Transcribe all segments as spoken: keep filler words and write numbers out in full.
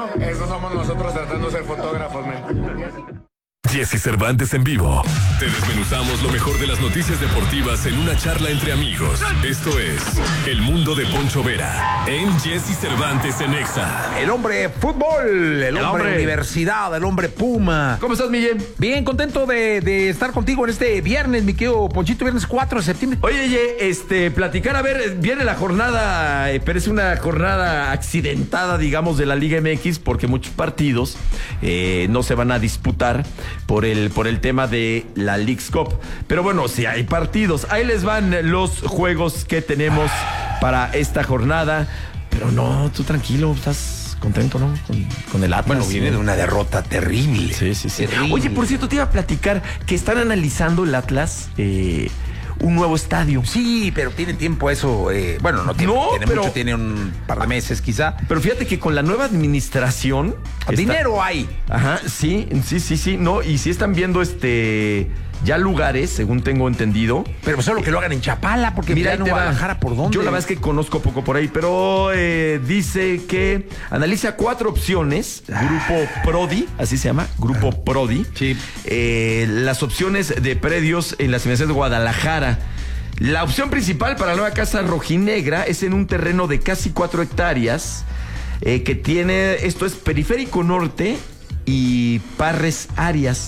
no. Eso somos nosotros tratando de ser fotógrafos, men. Jesse Cervantes en vivo. Te desmenuzamos lo mejor de las noticias deportivas en una charla entre amigos. Esto es El Mundo de Poncho Vera en Jesse Cervantes en Exa. El hombre fútbol, el, el hombre, hombre universidad, el hombre Puma. ¿Cómo estás, Miguel? Bien, contento de, de estar contigo en este viernes, mi querido Ponchito, viernes cuatro de septiembre. Oye, oye, este, platicar, a ver, viene la jornada, eh, pero es una jornada accidentada, digamos, de la Liga M X, porque muchos partidos eh, no se van a disputar por el, por el tema de la Leagues Cup. Pero bueno, si hay partidos, ahí les van los juegos que tenemos para esta jornada. Pero no, tú tranquilo, estás contento, ¿no? Con, con el Atlas. Bueno, viene de una derrota terrible. Sí, sí, sí. Terrible. Oye, por cierto, te iba a platicar que están analizando el Atlas eh, un nuevo estadio. Sí, pero tiene tiempo eso. Eh, bueno, no tiene, no, tiene pero, mucho, tiene un par de meses quizá. Pero fíjate que con la nueva administración... Dinero está, hay. Ajá, sí, sí, sí, sí. No, y sí están viendo este... ya lugares, según tengo entendido. Pero solo que lo hagan en Chapala, porque mira, en Guadalajara, ¿por dónde? Yo la verdad es que conozco poco por ahí, pero eh, dice que analiza cuatro opciones. Grupo Prodi, así se llama, Grupo ah, Prodi. Sí. Eh, las opciones de predios en las inmediaciones de Guadalajara. La opción principal para la nueva casa rojinegra es en un terreno de casi cuatro hectáreas, eh, que tiene, esto es Periférico Norte y Parres Arias,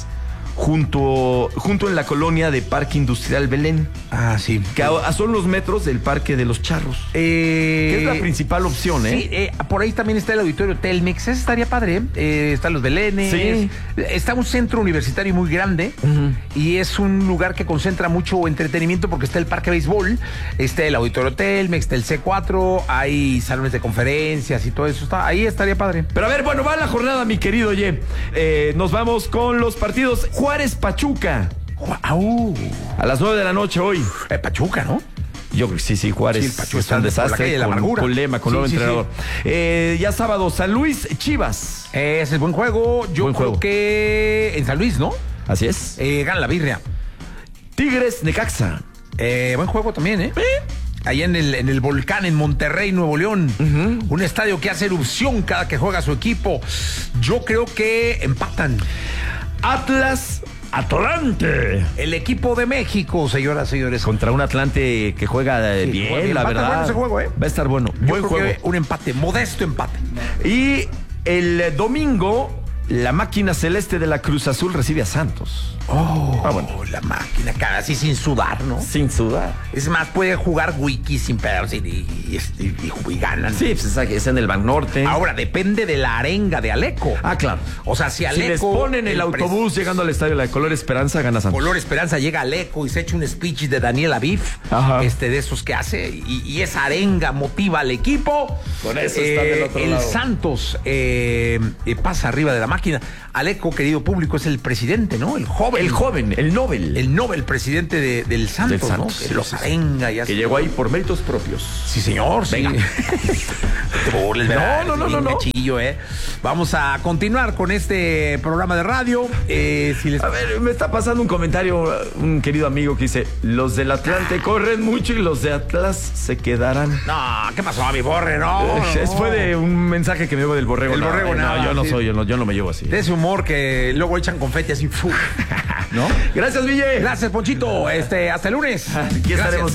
junto, junto en la colonia de Parque Industrial Belén. Ah, sí. Que a, a solo unos metros del Parque de los Charros. Eh, que es la principal opción, ¿eh? Sí, eh, por ahí también está el auditorio Telmex, ese estaría padre. Eh, están los Belenes. Sí. Está un centro universitario muy grande, uh-huh, y es un lugar que concentra mucho entretenimiento porque está el Parque Béisbol, está el auditorio Telmex, está el C cuatro, hay salones de conferencias y todo eso. Está, ahí estaría padre. Pero a ver, bueno, va la jornada, mi querido Ye. Eh, nos vamos con los partidos. Juárez Pachuca. Wow. A las nueve de la noche hoy. Eh, Pachuca, ¿no? Yo creo que sí, sí, Juárez. Sí, el Pachuca está un desastre de la con, con Lema, con sí, nuevo sí, entrenador. Sí. Eh, ya sábado, San Luis, Chivas. Eh, ese es buen juego. Yo buen creo juego. que en San Luis, ¿no? Así es. Eh, gana la birria. Tigres, Necaxa. Eh, buen juego también, ¿eh? ¿Eh? Allá en el, en el Volcán, en Monterrey, Nuevo León. Uh-huh. Un estadio que hace erupción cada que juega su equipo. Yo creo que empatan. Atlas, Atlante. El equipo de México, señoras y señores. Contra un Atlante que juega sí, bien, bien, la verdad. Bueno ese juego, ¿eh? Va a estar bueno. Yo Buen creo juego. Que un empate, modesto empate. Y el domingo, la máquina celeste de la Cruz Azul recibe a Santos. Oh, ah, bueno. La máquina, cara, así sin sudar, ¿no? Sin sudar. Es más, puede jugar wiki sin pedos y, y, y, y, y ganan. Sí, pues es en el Ban Norte. Ahora, depende de la arenga de Aleco. Ah, claro. O sea, si Aleco... Si les ponen el, el autobús pres... llegando al estadio de la Color Esperanza, gana Santos. Color Esperanza llega Aleco y se echa un speech de Daniel Aviv, este, de esos que hace, y, y esa arenga motiva al equipo. Con eso eh, está del otro el lado. El Santos eh, eh, pasa arriba de la máquina. Aleco, querido público, es el presidente, ¿no? El joven. El joven, el Nobel. El Nobel, presidente de, del Santos, del Santos, ¿no? Que los arenga y así. Que llegó ahí por méritos propios. Sí, señor. Venga. Sí. Te burles, ¿verdad? No, no, no, no. Chillo, ¿eh? Vamos a continuar con este programa de radio. Eh, si les... A ver, me está pasando un comentario, un querido amigo que dice: los del Atlante corren mucho y los de Atlas se quedarán. No, ¿qué pasó a mi borre? No, no. Fue de un mensaje que me llevo del borrego. El no, borrego, no, nada. Yo no sí. soy, yo no, yo no me llevo así. De ese humor que luego echan confeti así, ¿no? Gracias, Ville. Gracias, Ponchito. Este, hasta el lunes. Aquí estaremos.